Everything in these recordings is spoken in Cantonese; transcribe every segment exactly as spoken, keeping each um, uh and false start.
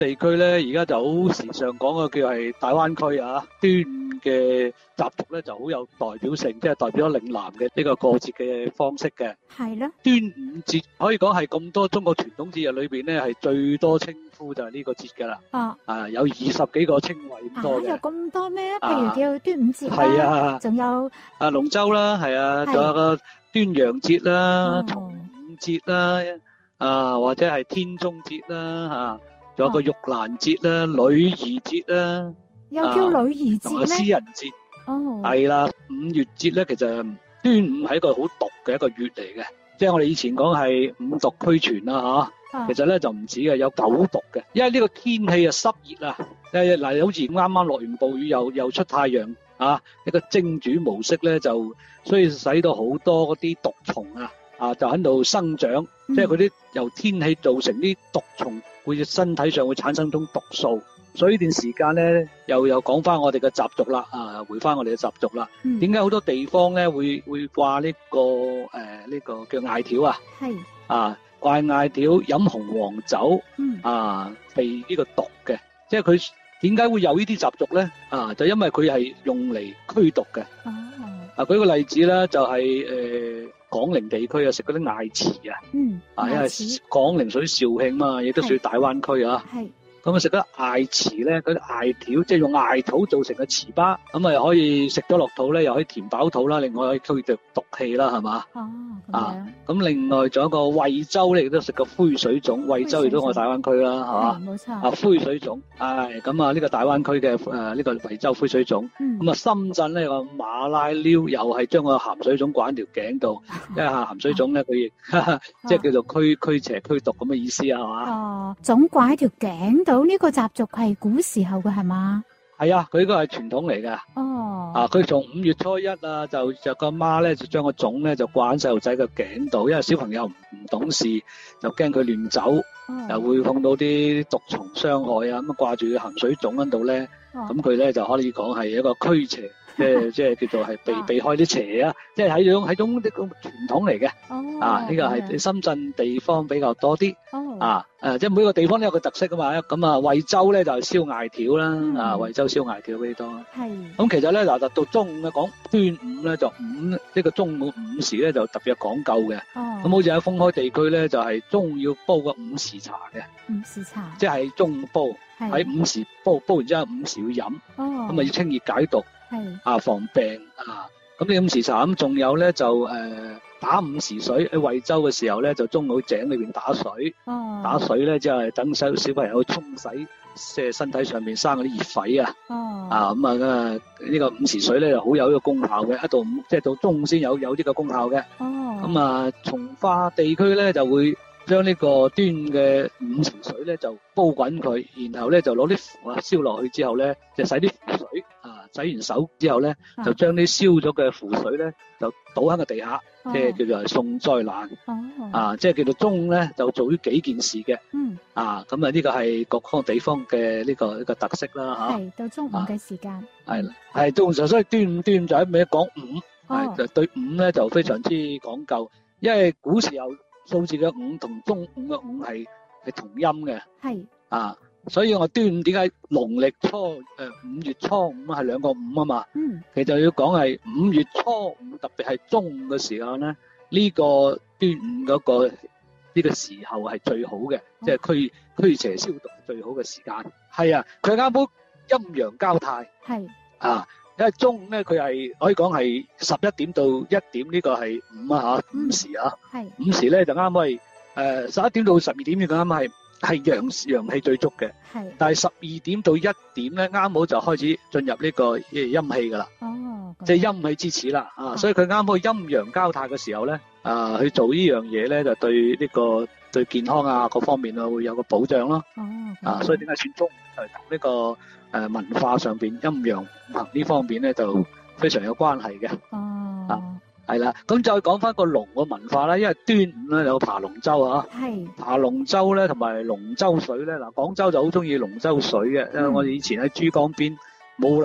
地區咧，而家就好時尚講嘅叫係大灣區啊，端午嘅習俗咧就好有代表性，即係代表咗嶺南嘅呢個過節嘅方式嘅。 係咯， 端午節可以講係咁多中國傳統節日裏邊咧係最多稱呼就係呢個節㗎啦。 哦， 啊，有二十幾個稱謂咁多啊，有嘅。 咁多咩？譬如叫端午節係啦， 啊， 仲有啊龍舟啦，係啊， 係仲有個端陽節啦、 哦重五節啦，啊或者係天中節啦，嚇，仲有個玉蘭節啦、女兒節啦， 又叫女兒同埋節咩？ 詩人節。 哦， 係啦，五月節咧，其實端午係一個好毒嘅一個月嚟嘅，即係我哋以前講係五毒俱全啦嚇。 啊其實咧就唔止嘅，有九毒嘅，因為呢個天氣啊濕熱啊，誒嗱好似啱啱落完暴雨又又出太陽啊，一個蒸煮模式咧就所以使到好多嗰啲毒蟲啊啊就喺度生長， 嗯即係嗰啲由天氣造成啲毒蟲會身體上會產生種毒素，所以呢段時間咧又又講翻我哋嘅習俗啦啊，回翻我哋嘅習俗啦。 嗯點解好多地方咧會會掛呢、個誒呢、呃呢個叫艾條啊係啊？掛艾條飲紅黃酒嗯啊，避呢個毒嘅，即係佢點解會有呢啲習俗咧？啊，就因為佢係用嚟驅毒嘅。 哦啊，舉個例子啦，就係誒廣寧地區啊，食嗰啲艾糍啊， 嗯啊，因為牙齒廣寧屬於肇慶嘛，亦都屬於大灣區啊。 係咁啊食得艾糍咧，嗰啲艾條即係用艾草做成嘅糍粑，咁啊可以食咗落肚咧，又可以填飽肚啦，另外可以驅逐毒氣啦，係嘛？ 哦咁啊樣咁另外仲有一個惠州咧，亦都食個灰水粽，惠州亦都我大灣區啦，係嘛？ 係冇錯啊灰水粽，係咁啊呢個大灣區嘅誒呢個惠州灰水粽， 嗯咁啊深圳咧有個馬拉撩，又係將個鹹水粽掛喺條頸度，因為鹹水粽咧佢亦即係叫做驅驅邪驅毒咁嘅意思啊，係嘛？ 哦總掛喺條頸度，呢個習俗係古時候嘅係嘛？ 係啊，佢呢個係傳統嚟㗎。 哦啊！佢從五月初一啊，就就個媽咧就將個粽咧就掛喺細路仔嘅頸度，因為小朋友唔唔懂事，就驚佢亂走，又哦會碰到啲毒蟲傷害啊，咁啊掛住鹹水粽喺度咧， 哦咁佢咧就可以講係一個驅邪，即係即係叫做係避啊避開啲邪啊，即係係種係種呢個傳統嚟嘅。 哦啊，呢個咁樣係深圳地方比較多啲。 哦啊，誒，即係每個地方都有個特色噶嘛。咁啊，惠州咧就係燒艾條啦， 嗯啊，惠州燒艾條比較多。 係咁其實咧，嗱，到中午咧講端午咧就午呢個中午午時咧就特別有講究嘅。 哦咁好似喺封開地區咧，就係中午要煲個午時茶嘅， 午時茶即係中午煲， 係喺午時煲，煲完之後午時要飲， 哦咁啊要清熱解毒係啊，防病啊。咁呢午時茶咁仲有咧就誒打午時水，喺惠州嘅時候咧就中午井裏邊打水。 哦打水咧，即係等小小朋友沖洗，即係身體上面生嗰啲熱痱啊， 哦啊咁啊呢個午時水咧就好有呢個功效嘅，一到午即係到中午先有有呢個功效嘅。 哦咁啊，從化地區咧就會將呢個端嘅午時水咧就煲滾佢，然後咧就攞啲符啊燒落去之後咧，就洗啲符水啊，洗完手之後咧就將啲燒咗嘅符水咧就倒喺個地下，即係叫做係送災難。 哦啊，即係叫做中午咧，就做呢幾件事嘅。 嗯啊，咁啊呢個係各個地方嘅呢個一個特色啦，嚇。 係到中午嘅時間係啦，係中午時候，所以端午端午就喺尾講午， 哦係就對午咧就非常之講究，因為古時候數字嘅午同中午嘅午係係同音嘅。 係啊，所以我端午點解農曆初誒五月初五係兩個午啊嘛？ 嗯其實要講係五月初五，特別係中午嘅時候咧，呢、個端午嗰、個呢、個時候係最好嘅，即係驅驅邪消毒最好嘅時間。係啊，佢啱好陰陽交泰係啊，因為中午咧佢係可以講係十一點到一點呢個係午啊嚇，午時啊， 係午時咧就啱好係誒十一點到十二點呢個啱啱係係陽陽氣最足嘅。 係但係十二點到一點咧，啱好就開始進入呢個誒陰氣噶啦， 哦即係陰氣之始啦啊！所以佢啱好陰陽交泰嘅時候咧，啊去做呢樣嘢咧，就對呢個對健康啊各方面啊會有個保障咯哦啊！所以點解選中午係同呢個誒文化上邊陰陽五行呢方面咧就非常有關係嘅。 哦係啦，咁再講翻個龍嘅文化啦，因為端午咧有爬龍舟啊。 係爬龍舟咧，同埋龍舟水咧，嗱廣州就好中意龍舟水嘅，因為我哋以前喺珠江邊武蘭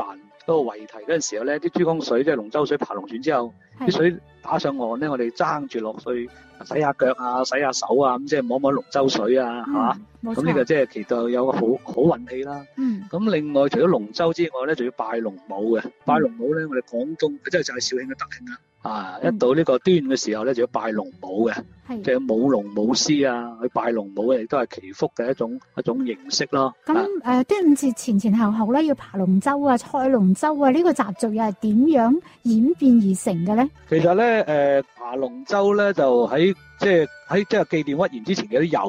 嗰個圍堤嗰陣時候咧，啲珠江水即係龍舟水爬龍船之後，啲係水打上岸咧，我哋爭住落去洗下腳啊、洗下手啊，咁即係摸摸龍舟水啊，係嘛？ 嗯，冇咁呢個錯。 即係其實有個好好運氣啦。 嗯咁另外除咗龍舟之外咧，仲要拜龍母嘅。拜龍母咧，我哋廣東即係就係肇慶嘅德慶啦。啊，一嗯到呢個端午嘅時候咧，就要拜龍母嘅，即係。 係舞龍舞獅啊，去拜龍母亦都係祈福嘅一種一種形式咯。 咁啊誒端午節前前後後咧，要爬龍舟啊、賽龍舟啊，呢個習俗又係點樣演變而成嘅咧？ 其實咧，誒爬龍舟咧就喺即係喺即係紀念屈原之前嘅都有。